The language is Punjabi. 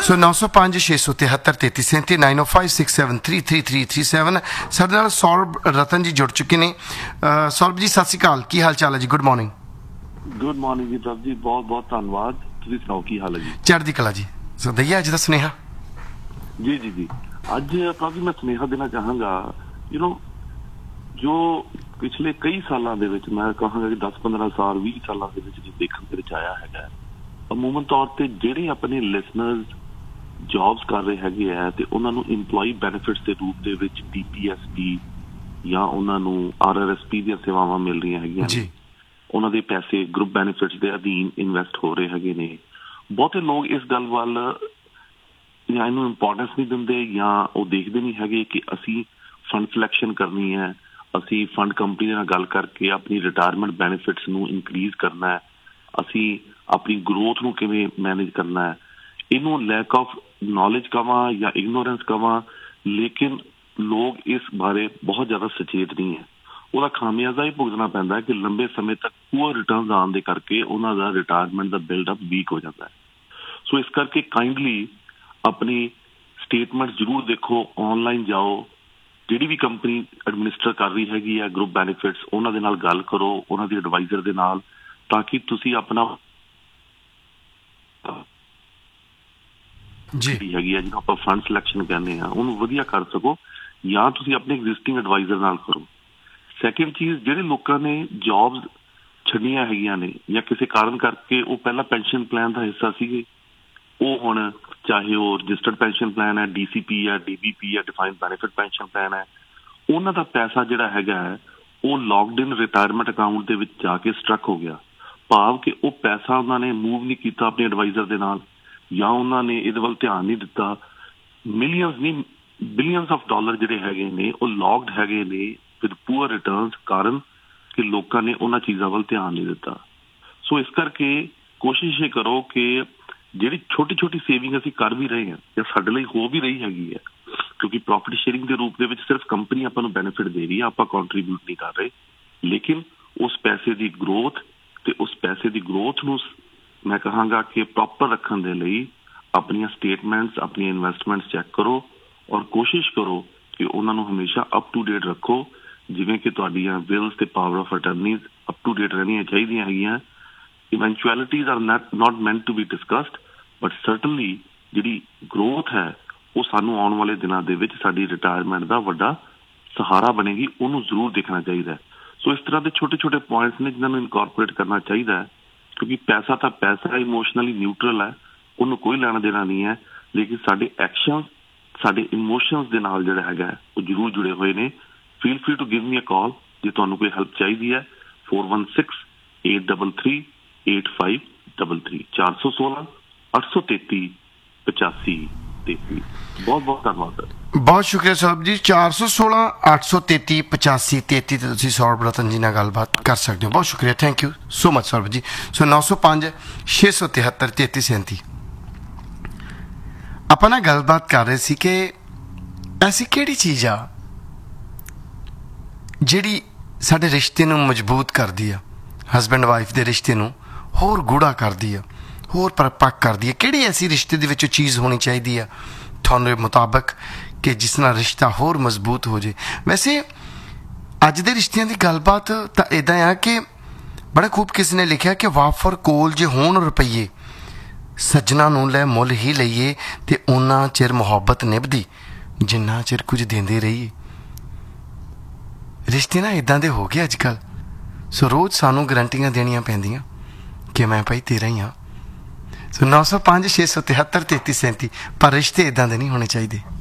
ਸੋ 905 673 3337 9056733337 ਸਾਡੇ ਨਾਲ ਸੌਰਭ ਰਤਨ ਜੀ ਜੁੜ ਚੁੱਕੇ ਨੇ। ਸੌਰਭ ਜੀ ਸਤਿ ਸ਼੍ਰੀ ਅਕਾਲ, ਕੀ ਹਾਲ ਚਾਲ ਹੈ ਜੀ? Good morning. ਗੁੱਡ ਮਾਰਨਿੰਗ ਜੀ ਪ੍ਰਭ ਜੀ, ਬਹੁਤ ਬਹੁਤ ਧੰਨਵਾਦ। ਤੁਸੀਂ ਸੁਣਾਓ ਕੀ ਹਾਲ ਹੈ ਜੀ? ਚੜ੍ਹਦੀ ਕਲਾ ਜੀ। ਸੋ ਦਈਆ ਅੱਜ ਦਾ ਸੁਨੇਹਾ। ਜੀ ਜੀ ਜੀ, ਅੱਜ ਪ੍ਰਭ ਜੀ ਮੈਂ ਸੁਨੇਹਾ ਦੇਣਾ ਚਾਹਾਂਗਾ। ਜੋ ਪਿਛਲੇ ਕਈ ਸਾਲਾਂ ਦੇ ਵਿੱਚ, ਮੈਂ ਕਹਾਂਗਾ ਕਿ 10-15 ਸਾਲ 20 ਸਾਲਾਂ ਦੇ ਵਿੱਚ ਜੋ ਦੇਖਣ ਦੇ ਵਿੱਚ ਆਇਆ ਹੈਗਾ, ਅਮੂਮਨ ਤੌਰ ਤੇ ਜਿਹੜੇ ਆਪਣੇ ਲਿਸਨਰਸ ਜੌਬਸ ਕਰ ਰਹੇ ਹੈਗੇ ਆ ਤੇ ਉਹਨਾਂ ਨੂੰ ਇੰਪਲੋਈ ਬੈਨੀਫਿਟਸ ਦੇ ਰੂਪ ਦੇ ਵਿੱਚ DPSP ਜਾਂ ਉਹਨਾਂ ਨੂੰ RRSP ਦੀਆਂ ਸੇਵਾਵਾਂ ਮਿਲ ਰਹੀਆਂ ਹੈਗੀਆਂ ਜੀ। ਉਹਨਾਂ ਦੇ ਪੈਸੇ ਗਰੁੱਪ ਬੈਨੀਫਿਟਸ ਦੇ ਅਧੀਨ ਇਨਵੈਸਟ ਹੋ ਰਹੇ ਹੈਗੇ ਨੇ। ਬਹੁਤੇ ਲੋਕ ਇਸ ਗੱਲ ਵੱਲ ਜਾਂ ਇਹਨੂੰ ਇੰਪੋਰਟੈਂਸ ਨਹੀਂ ਦਿੰਦੇ ਜਾਂ ਉਹ ਦੇਖਦੇ ਨਹੀਂ ਹੈਗੇ ਕਿ ਅਸੀਂ ਫੰਡ ਸਿਲੈਕਸ਼ਨ ਕਰਨੀ ਹੈ, ਅਸੀਂ ਫੰਡ ਕੰਪਨੀ ਨਾਲ ਗੱਲ ਕਰਕੇ ਆਪਣੀ ਰਿਟਾਇਰਮੈਂਟ ਬੈਨੀਫਿਟਸ ਨੂੰ ਇਨਕਰੀਜ਼ ਕਰਨਾ ਹੈ, ਅਸੀਂ ਆਪਣੀ ਗਰੋਥ ਨੂੰ ਕਿਵੇਂ ਮੈਨੇਜ ਕਰਨਾ ਹੈ। ਇਹਨੂੰ ਲੈਕ ਆਫ ਨੌਲੇਜ ਕਵਾਂ ਜਾਂ ਇਗਨੋਰੈਂਸ ਕਵਾਂ, ਲੇਕਿਨ ਲੋਕ ਇਸ ਬਾਰੇ ਬਹੁਤ ਜ਼ਿਆਦਾ ਸੁਚੇਤ ਨਹੀਂ ਹੈ। ਉਹਦਾ ਖਾਮਿਆਜ਼ਾ ਹੀ ਭੁਗਤਣਾ ਪੈਂਦਾ ਕਿ ਲੰਬੇ ਸਮੇਂ ਤੱਕ ਪੂਅਰ ਰਿਟਰਨਸ ਆਉਣ ਦੇ ਕਰਕੇ ਉਹਨਾਂ ਦਾ ਰਿਟਾਇਰਮੈਂਟ ਦਾ ਬਿਲਡਅਪ ਵੀਕ ਹੋ ਜਾਂਦਾ ਹੈ। ਸੋ ਇਸ ਕਰਕੇ ਕਾਈਂਡਲੀ ਆਪਣੀ ਸਟੇਟਮੈਂਟ ਜ਼ਰੂਰ ਦੇਖੋ, ਆਨਲਾਈਨ ਜਾਓ, ਜਿਹੜੀ ਵੀ ਕੰਪਨੀ ਐਡਮਿਨਿਸਟਰ ਕਰ ਰਹੀ ਹੈਗੀ ਹੈ ਗਰੁੱਪ ਬੈਨੀਫਿਟਸ, ਉਹਨਾਂ ਦੇ ਨਾਲ ਗੱਲ ਕਰੋ, ਉਹਨਾਂ ਦੀ ਐਡਵਾਈਜ਼ਰ ਦੇ ਨਾਲ, ਤਾਂ ਕਿ ਤੁਸੀਂ ਆਪਣਾ ਜਿਹੜੀ ਹੈਗੀ ਆ ਜਿਹਨੂੰ ਆਪਾਂ ਫੰਡ ਸਿਲੈਕਸ਼ਨ ਕਹਿੰਦੇ ਆ ਉਹਨੂੰ ਵਧੀਆ ਕਰ ਸਕੋ, ਜਾਂ ਤੁਸੀਂ ਆਪਣੇ ਐਗਜ਼ਿਸਟਿੰਗ ਐਡਵਾਈਜ਼ਰ ਨਾਲ ਕਰੋ। ਸੈਕਿੰਡ ਚੀਜ਼, ਜਿਹੜੇ ਲੋਕਾਂ ਨੇ ਜੌਬਸ ਛੱਡੀਆਂ ਹੈਗੀਆਂ ਨੇ ਜਾਂ ਕਿਸੇ ਕਾਰਨ ਕਰਕੇ ਉਹ ਪਹਿਲਾਂ ਪੈਨਸ਼ਨ ਪਲਾਨ ਦਾ ਹਿੱਸਾ ਸੀਗੇ, ਉਹ ਹੁਣ ਚਾਹੇ ਉਹ ਰਜਿਸਟਰਡ ਪੈਨਸ਼ਨ ਪਲਾਨ ਹੈ, DCP ਹੈ, DBP ਹੈ, ਡਿਫਾਈਨਡ ਬੈਨੀਫਿਟ ਪੈਨਸ਼ਨ ਪਲਾਨ ਹੈ, ਉਹਨਾਂ ਦਾ ਪੈਸਾ ਜਿਹੜਾ ਹੈਗਾ ਹੈ ਉਹ ਲੌਕਡ ਇਨ ਰਿਟਾਇਰਮੈਂਟ ਅਕਾਊਂਟ ਦੇ ਵਿੱਚ ਜਾ ਕੇ ਸਟਰਕ ਹੋ ਗਿਆ। ਭਾਵ ਕਿ ਉਹ ਪੈਸਾ ਉਹਨਾਂ ਨੇ ਮੂਵ ਨਹੀਂ ਕੀਤਾ ਆਪਣੇ ਐਡਵਾਈਜ਼ਰ ਦੇ ਨਾਲ, ਜਾਂ ਉਹਨਾਂ ਨੇ ਇਹਦੇ ਵੱਲ ਧਿਆਨ ਨਹੀਂ ਦਿੱਤਾ। ਮਿਲੀਅਨਸ ਨਹੀਂ, ਬਿਲੀਅਨਸ ਆਫ ਡਾਲਰ ਜਿਹੜੇ ਹੈਗੇ ਨੇ ਉਹ ਲੌਕਡ ਹੈਗੇ ਨੇ ਵਿਦ ਪੂਅਰ ਰਿਟਰਨਸ, ਕਾਰਨ ਕਿ ਲੋਕਾਂ ਨੇ ਉਹਨਾਂ ਚੀਜ਼ਾਂ ਵੱਲ ਧਿਆਨ ਨਹੀਂ ਦਿੱਤਾ। ਸੋ ਇਸ ਕਰਕੇ ਕੋਸ਼ਿਸ਼ ਇਹ ਕਰੋ ਕਿ ਜਿਹੜੀ ਛੋਟੀ ਛੋਟੀ ਸੇਵਿੰਗ ਅਸੀਂ ਕਰ ਵੀ ਰਹੇ ਹਾਂ ਜਾਂ ਸਾਡੇ ਲਈ ਹੋ ਵੀ ਰਹੀ ਹੈਗੀ ਹੈ, ਕਿਉਂਕਿ ਪ੍ਰੋਫਿਟ ਸ਼ੇਅਰਿੰਗ ਦੇ ਰੂਪ ਦੇ ਵਿੱਚ ਸਿਰਫ ਕੰਪਨੀ ਆਪਾਂ ਨੂੰ ਬੈਨੀਫਿਟ ਦੇ ਰਹੀ ਹੈ, ਆਪਾਂ ਕੰਟਰੀਬਿਊਟ ਨਹੀਂ ਕਰ ਰਹੇ, ਲੇਕਿਨ ਉਸ ਪੈਸੇ ਦੀ ਗਰੋਥ ਤੇ ਉਸ ਪੈਸੇ ਦੀ ਗਰੋਥ ਨੂੰ ਮੈਂ ਕਹਾਂਗਾ ਕਿ ਪ੍ਰੋਪਰ ਰੱਖਣ ਦੇ ਲਈ ਆਪਣੀਆਂ ਸਟੇਟਮੈਂਟਸ, ਆਪਣੀਆਂ ਇਨਵੈਸਟਮੈਂਟਸ ਚੈੱਕ ਕਰੋ ਔਰ ਕੋਸ਼ਿਸ਼ ਕਰੋ ਕਿ ਉਹਨਾਂ ਨੂੰ ਹਮੇਸ਼ਾ ਅਪ ਟੂ ਡੇਟ ਰੱਖੋ, ਜਿਵੇਂ ਕਿ ਤੁਹਾਡੀਆਂ ਵਿਲਸ ਤੇ power of ਅਟਰਨੀਜ਼ up to date ਰਹਿਣੀਆਂ ਚਾਹੀਦੀਆਂ ਹੈਗੀਆਂ। ਇਵੈਂਚੁਅਲਿਟੀਜ਼ are not meant to be discussed, but certainly ਜਿਹੜੀ ਗਰੋਥ ਹੈ ਉਹ ਸਾਨੂੰ ਆਉਣ ਵਾਲੇ ਦਿਨਾਂ ਦੇ ਵਿੱਚ ਸਾਡੀ ਰਿਟਾਇਰਮੈਂਟ ਦਾ ਵੱਡਾ ਸਹਾਰਾ ਬਣੇਗੀ, ਉਹਨੂੰ ਜ਼ਰੂਰ ਦੇਖਣਾ ਚਾਹੀਦਾ ਹੈ। ਸੋ ਇਸ ਤਰ੍ਹਾਂ ਦੇ ਛੋਟੇ ਛੋਟੇ ਪੁਆਇੰਟਸ ਨੇ ਜਿਨ੍ਹਾਂ ਨੂੰ ਇਨਕੋਰਪੋਰੇਟ ਕਰਨਾ ਚਾਹੀਦਾ ਹੈ, ਕਿਉਂਕਿ ਪੈਸਾ ਤਾਂ ਪੈਸਾ ਹੈ, ਇਮੋਸ਼ਨਲੀ ਨਿਊਟਰਲ ਹੈ, ਉਹਨੂੰ ਕੋਈ ਲੈਣਾ ਦੇਣਾ ਨਹੀਂ ਹੈ, ਲੇਕਿਨ ਸਾਡੇ ਐਕਸ਼ਨ, ਸਾਡੇ ਇਮੋਸ਼ਨਸ ਦੇ ਨਾਲ ਜਿਹੜਾ ਹੈਗਾ ਉਹ ਜ਼ਰੂਰ ਜੁੜੇ ਹੋਏ ਨੇ। Feel free to give me ਅ ਕਾਲ ਜੇ ਤੁਹਾਨੂੰ ਕੋਈ ਹੈਲਪ ਚਾਹੀਦੀ ਹੈ। 4168338533 416-833-8533। ਬਹੁਤ ਬਹੁਤ ਧੰਨਵਾਦ। ਬਹੁਤ ਸ਼ੁਕਰੀਆ ਸੌਰਭ ਜੀ। 416-833-8533 ਤੇ ਤੁਸੀਂ ਸੌਰਭ ਰਤਨ ਜੀ ਨਾਲ ਗੱਲਬਾਤ ਕਰ ਸਕਦੇ ਹੋ। ਬਹੁਤ ਸ਼ੁਕਰੀਆ, thank you so much Saurabh ਜੀ। ਸੋ 905-673-3337 ਆਪਾਂ ਨਾਲ ਗੱਲਬਾਤ ਕਰ ਰਹੇ ਸੀ ਕਿ ਐਸੀ ਕਿਹੜੀ ਚੀਜ਼ ਆ ਜਿਹੜੀ ਸਾਡੇ ਰਿਸ਼ਤੇ ਨੂੰ ਮਜ਼ਬੂਤ ਕਰਦੀ ਆ, ਹਸਬੈਂਡ ਵਾਈਫ ਦੇ ਰਿਸ਼ਤੇ ਨੂੰ ਹੋਰ ਗੂੜਾ ਕਰਦੀ ਆ, ਹੋਰ ਪਰਪੱਕ ਕਰਦੀ ਹੈ। ਕਿਹੜੀ ਐਸੀ ਰਿਸ਼ਤੇ ਦੇ ਵਿੱਚ ਚੀਜ਼ ਹੋਣੀ ਚਾਹੀਦੀ ਆ ਤੁਹਾਡੇ ਮੁਤਾਬਕ ਕਿ ਜਿਸ ਨਾਲ ਰਿਸ਼ਤਾ ਹੋਰ ਮਜ਼ਬੂਤ ਹੋ ਜਾਏ? ਵੈਸੇ ਅੱਜ ਦੇ ਰਿਸ਼ਤਿਆਂ ਦੀ ਗੱਲਬਾਤ ਤਾਂ ਇੱਦਾਂ ਆ ਕਿ ਬੜਾ ਖੂਬ ਕਿਸੇ ਨੇ ਲਿਖਿਆ ਕਿ ਵਾਫਰ ਕੋਲ ਜੇ ਹੋਣ ਰੁਪਈਏ, ਸੱਜਣਾ ਨੂੰ ਲੈ ਮੁੱਲ ਹੀ ਲਈਏ ਤੇ ਓਨਾ ਚਿਰ ਮੁਹੱਬਤ ਨਿਭਦੀ ਜਿੰਨਾ ਚਿਰ ਕੁਝ ਦਿੰਦੇ ਰਹੀਏ। ਰਿਸ਼ਤੇ ਨਾ ਇੱਦਾਂ ਦੇ ਹੋ ਗਏ ਅੱਜ ਕੱਲ੍ਹ। ਸੋ ਰੋਜ਼ ਸਾਨੂੰ ਗਰੰਟੀਆਂ ਦੇਣੀਆਂ ਪੈਂਦੀਆਂ ਕਿ ਮੈਂ ਭਾਈ ਤੇਰਾ ਹੀ ਹਾਂ। ਸੋ 905-673-3337 ਪਰ ਰਿਸ਼ਤੇ ਇੱਦਾਂ ਦੇ ਨਹੀਂ ਹੋਣੇ ਚਾਹੀਦੇ।